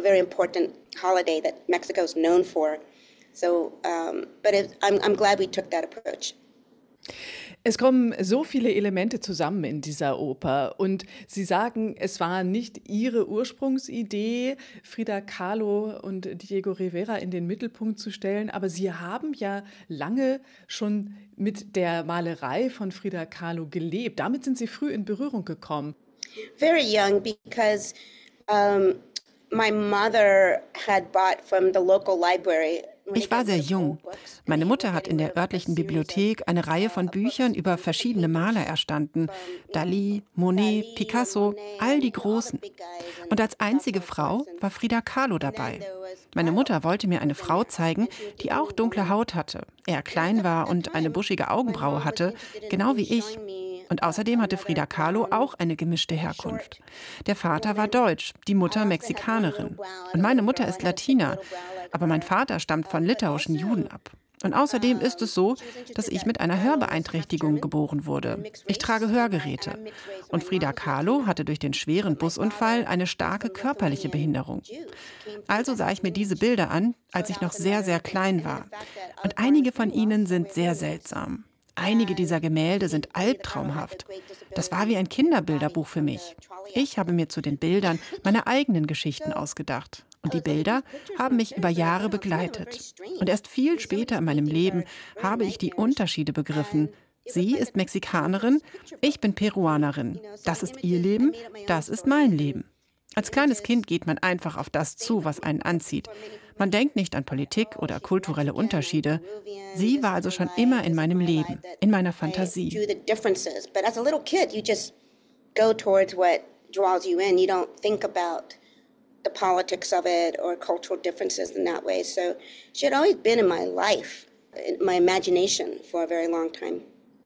a very important holiday that Mexico is known for. So, I'm glad we took that approach. Es kommen so viele Elemente zusammen in dieser Oper und Sie sagen, es war nicht Ihre Ursprungsidee, Frida Kahlo und Diego Rivera in den Mittelpunkt zu stellen, aber Sie haben ja lange schon mit der Malerei von Frida Kahlo gelebt. Damit sind Sie früh in Berührung gekommen. Very young because my mother had bought from the local library. Ich war sehr jung. Meine Mutter hat in der örtlichen Bibliothek eine Reihe von Büchern über verschiedene Maler erstanden. Dalí, Monet, Picasso, all die Großen. Und als einzige Frau war Frida Kahlo dabei. Meine Mutter wollte mir eine Frau zeigen, die auch dunkle Haut hatte, eher klein war und eine buschige Augenbraue hatte, genau wie ich. Und außerdem hatte Frida Kahlo auch eine gemischte Herkunft. Der Vater war deutsch, die Mutter Mexikanerin. Und meine Mutter ist Latina, aber mein Vater stammt von litauischen Juden ab. Und außerdem ist es so, dass ich mit einer Hörbeeinträchtigung geboren wurde. Ich trage Hörgeräte. Und Frida Kahlo hatte durch den schweren Busunfall eine starke körperliche Behinderung. Also sah ich mir diese Bilder an, als ich noch sehr, sehr klein war. Und einige von ihnen sind sehr seltsam. Einige dieser Gemälde sind albtraumhaft. Das war wie ein Kinderbilderbuch für mich. Ich habe mir zu den Bildern meine eigenen Geschichten ausgedacht. Und die Bilder haben mich über Jahre begleitet. Und erst viel später in meinem Leben habe ich die Unterschiede begriffen. Sie ist Mexikanerin, ich bin Peruanerin. Das ist ihr Leben, das ist mein Leben. Als kleines Kind geht man einfach auf das zu, was einen anzieht. Man denkt nicht an Politik oder kulturelle Unterschiede. Sie war also schon immer in meinem Leben, in meiner Fantasie. But as a little kid, you just go towards what draws you in. You don't think about the politics of it or cultural differences in that way. So she had always been in my life, in my imagination for a very long time.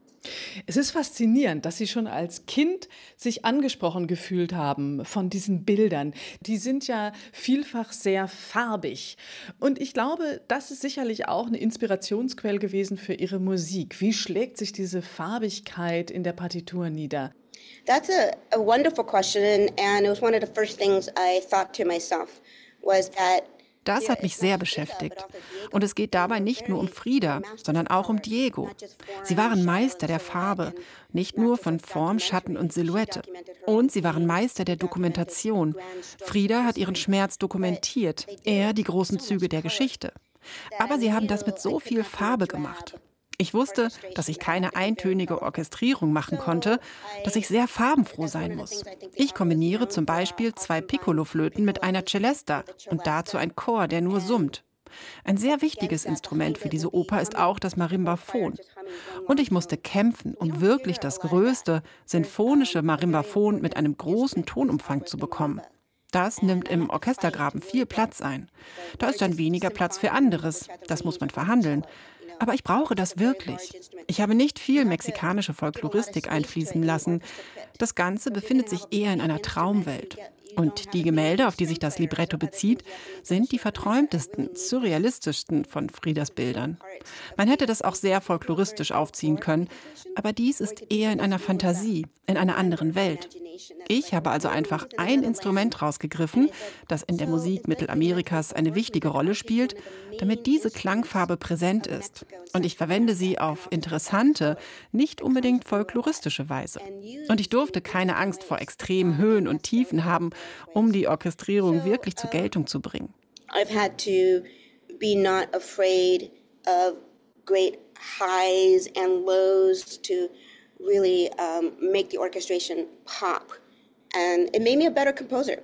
Es ist faszinierend, dass Sie schon als Kind sich angesprochen gefühlt haben von diesen Bildern. Die sind ja vielfach sehr farbig. Und ich glaube, das ist sicherlich auch eine Inspirationsquelle gewesen für Ihre Musik. Wie schlägt sich diese Farbigkeit in der Partitur nieder? That's a wonderful question, and it was one of the first things I thought to myself was that Das hat mich sehr beschäftigt. Und es geht dabei nicht nur um Frida, sondern auch um Diego. Sie waren Meister der Farbe, nicht nur von Form, Schatten und Silhouette. Und sie waren Meister der Dokumentation. Frida hat ihren Schmerz dokumentiert, er die großen Züge der Geschichte. Aber sie haben das mit so viel Farbe gemacht. Ich wusste, dass ich keine eintönige Orchestrierung machen konnte, dass ich sehr farbenfroh sein muss. Ich kombiniere zum Beispiel 2 Piccolo-Flöten mit einer Celesta und dazu ein Chor, der nur summt. Ein sehr wichtiges Instrument für diese Oper ist auch das Marimbaphon. Und ich musste kämpfen, um wirklich das größte sinfonische Marimbaphon mit einem großen Tonumfang zu bekommen. Das nimmt im Orchestergraben viel Platz ein. Da ist dann weniger Platz für anderes. Das muss man verhandeln. Aber ich brauche das wirklich. Ich habe nicht viel mexikanische Folkloristik einfließen lassen. Das Ganze befindet sich eher in einer Traumwelt. Und die Gemälde, auf die sich das Libretto bezieht, sind die verträumtesten, surrealistischsten von Fridas Bildern. Man hätte das auch sehr folkloristisch aufziehen können, aber dies ist eher in einer Fantasie, in einer anderen Welt. Ich habe also einfach ein Instrument rausgegriffen, das in der Musik Mittelamerikas eine wichtige Rolle spielt, damit diese Klangfarbe präsent ist. Und ich verwende sie auf interessante, nicht unbedingt folkloristische Weise. Und ich durfte keine Angst vor extremen Höhen und Tiefen haben, um die Orchestrierung wirklich zur Geltung zu bringen. I've had to be not afraid of great highs and lows to really make the orchestration pop. And it made me a better composer.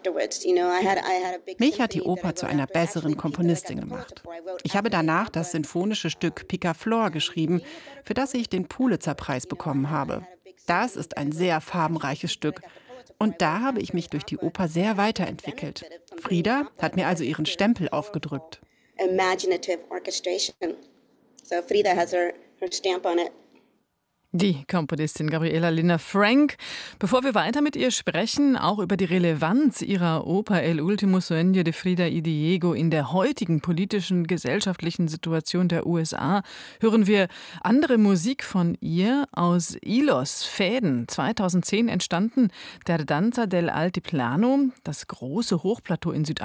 Mich hat die Oper zu einer besseren Komponistin gemacht. Ich habe danach das sinfonische Stück Picaflor geschrieben, für das ich den Pulitzer-Preis bekommen habe. Das ist ein sehr farbenreiches Stück. Und da habe ich mich durch die Oper sehr weiterentwickelt. Frida hat mir also ihren Stempel aufgedrückt. Imaginative orchestration. So Frida has her stamp on it. Die Komponistin Gabriela Lina Frank. Bevor wir weiter mit ihr sprechen, auch über die Relevanz ihrer Oper El último sueño de Frida y Diego in der heutigen politischen, gesellschaftlichen Situation der USA, hören wir andere Musik von ihr aus Hilos, Fäden, 2010 entstanden, der Danza del Altiplano, das große Hochplateau in Südamerika.